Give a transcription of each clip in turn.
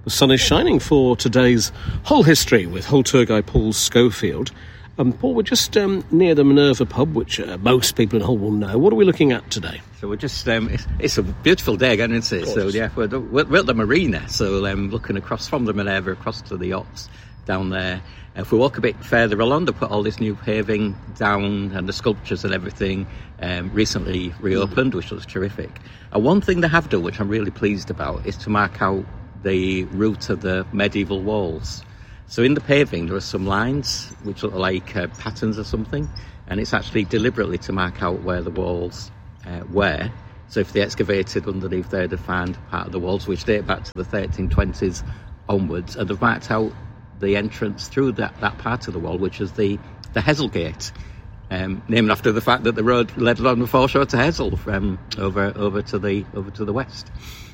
The sun is shining for today's Hull History with Hull tour guide Paul Schofield. Paul, we're just near the Minerva pub, which most people in Hull will know. What are we looking at today? So we're just, it's a beautiful day again, isn't it? So yeah, we're at the marina, so looking across from the Minerva across to the yachts down there. If we walk a bit further along, they put all this new paving down and the sculptures and everything recently reopened, which looks terrific. And one thing they have done, which I'm really pleased about, is to mark out the route of the medieval walls. So in the paving there are some lines which look like patterns or something, and it's actually deliberately to mark out where the walls were. So if they excavated underneath there, they'd find part of the walls which date back to the 1320s onwards, and they've marked out the entrance through that part of the wall, which is the Hezzelgate, named after the fact that the road led along the foreshore to Hezzel from over to the west.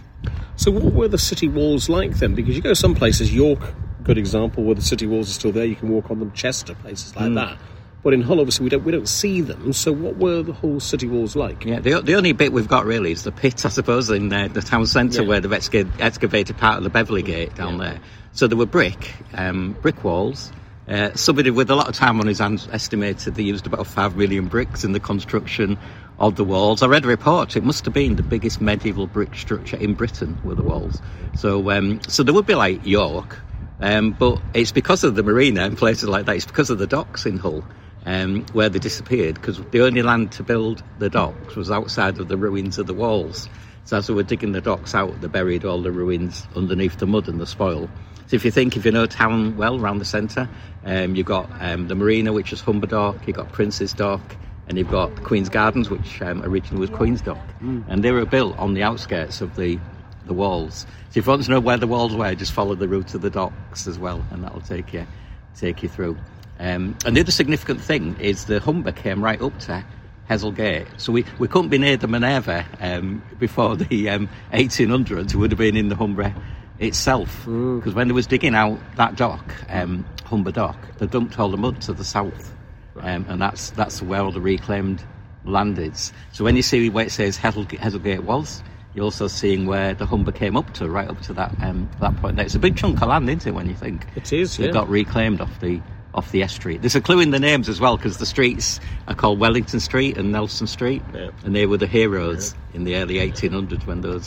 So what were the city walls like then? Because you go some places, York, good example, where the city walls are still there, you can walk on them, Chester, places like that. But in Hull, obviously, we don't see them. So what were the whole city walls like? Yeah, the only bit we've got really is the pit, I suppose, in the town centre where they've excavated part of the Beverley Gate down there. So there were brick walls. Somebody with a lot of time on his hands estimated they used about 5 million bricks in the construction of the walls. I read a report, it must have been the biggest medieval brick structure in Britain were the walls. So there would be like York, but it's because of the marina and places like that, it's because of the docks in Hull where they disappeared, because the only land to build the docks was outside of the ruins of the walls. So as they were digging the docks out, they buried all the ruins underneath the mud and the spoil. So if you know town well, around the centre, you've got the marina, which is Humber Dock, you've got Prince's Dock, and you've got Queen's Gardens, which originally was Queen's Dock. And they were built on the outskirts of the walls. So if you want to know where the walls were, just follow the route of the docks as well, and that'll take you through. And the other significant thing is the Humber came right up to Hezzelgate. So we couldn't be near the Minerva before the 1800s. We would have been in the Humber itself, because when they was digging out that dock, Humber Dock, they dumped all the mud to the south, and that's where all the reclaimed land is. So when you see where it says Hezzelgate was, you're also seeing where the Humber came up to, right up to that point there. It's a big chunk of land, isn't it, when you think? It is, so it got reclaimed off the estuary. There's a clue in the names as well, because the streets are called Wellington Street and Nelson Street, and they were the heroes in the early 1800s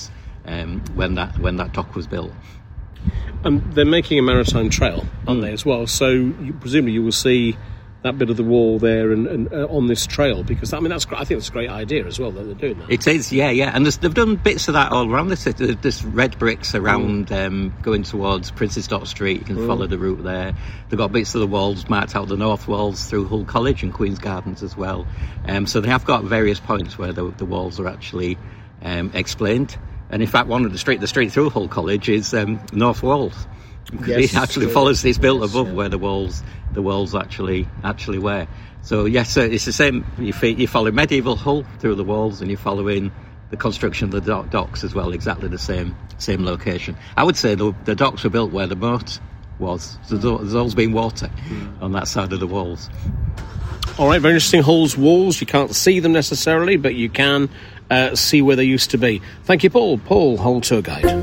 when that dock was built. They're making a maritime trail, aren't they, as well? So presumably you will see that bit of the wall there and on this trail, because I think that's a great idea as well that they're doing that. It is, yeah, and they've done bits of that all around the city. There's red bricks around going towards Prince's Dock Street. You can follow the route there. They've got bits of the walls marked out, the north walls through Hull College and Queen's Gardens as well. So they have got various points where the walls are actually explained. And in fact, one of the street through Hull College is North Walls. It actually follows. It's built above where the walls actually were. So yes, it's the same. You follow medieval Hull through the walls, and you're following the construction of the docks as well. Exactly the same location. I would say the docks were built where the moat was. So there's always been water on that side of the walls. All right, very interesting. Hull's walls. You can't see them necessarily, but you can see where they used to be. Thank you, Paul. Paul, Hull tour guide.